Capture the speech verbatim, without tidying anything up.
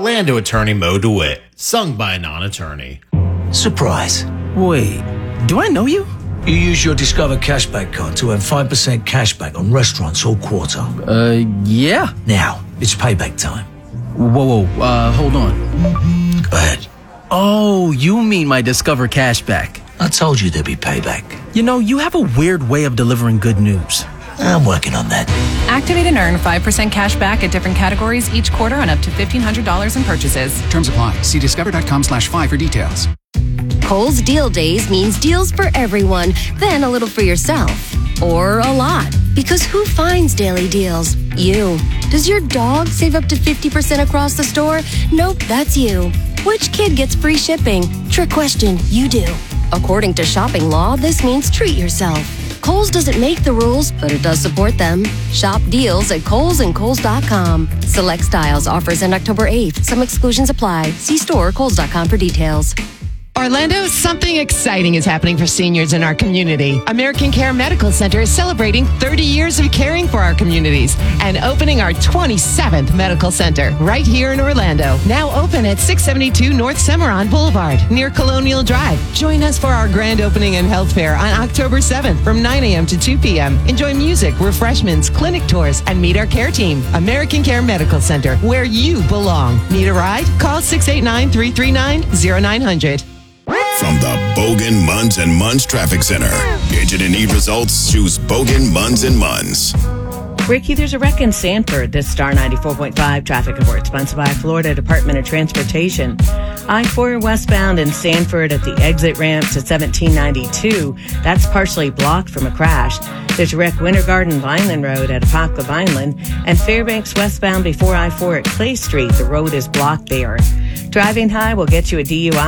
Orlando attorney Mo DeWitt, sung by a non-attorney. Surprise. Wait, do I know you? You use your Discover Cashback card to earn five percent cashback on restaurants all quarter. Uh, yeah. Now, it's payback time. Whoa, whoa, uh, hold on. Go ahead. Oh, you mean my Discover Cashback. I told you there'd be payback. You know, you have a weird way of delivering good news. I'm working on that. Activate and earn five percent cash back at different categories each quarter on up to fifteen hundred dollars in purchases. Terms apply. See discover.com slash five for details. Kohl's Deal Days means deals for everyone, then a little for yourself. Or a lot. Because who finds daily deals? You. Does your dog save up to fifty percent across the store? Nope, that's you. Which kid gets free shipping? Trick question, you do. According to shopping law, this means treat yourself. Kohl's doesn't make the rules, but it does support them. Shop deals at Kohl's and Kohl's dot com. Select styles offers end October eighth. Some exclusions apply. See store or Kohl's dot com for details. Orlando, something exciting is happening for seniors in our community. American Care Medical Center is celebrating thirty years of caring for our communities and opening our twenty-seventh medical center right here in Orlando. Now open at six seventy-two North Cimarron Boulevard near Colonial Drive. Join us for our grand opening and health fair on October seventh from nine a.m. to two p.m. Enjoy music, refreshments, clinic tours, and meet our care team. American Care Medical Center, where you belong. Need a ride? Call six eight nine, three three nine, zero nine hundred. From the Bogan Munns and Munns Traffic Center. Agent and need results? Choose Bogan Munns and Munns. Ricky, there's a wreck in Sanford. This Star ninety-four point five traffic report sponsored by Florida Department of Transportation. I four westbound in Sanford at the exit ramp to seventeen ninety-two. That's partially blocked from a crash. There's a wreck Winter Garden Vineland Road at Apopka Vineland, and Fairbanks westbound before I four at Clay Street. The road is blocked there. Driving high will get you a D U I.